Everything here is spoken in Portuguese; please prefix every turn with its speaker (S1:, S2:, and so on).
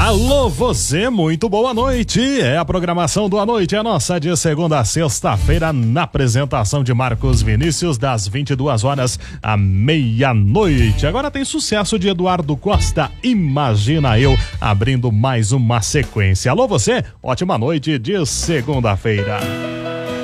S1: Alô, você, muito boa noite. É a programação do A Noite, é a nossa de segunda a sexta-feira, na apresentação de Marcos Vinícius, das 22 horas à meia-noite. Agora tem sucesso de Eduardo Costa, Imagina Eu, abrindo mais uma sequência. Alô, você, ótima noite de segunda-feira.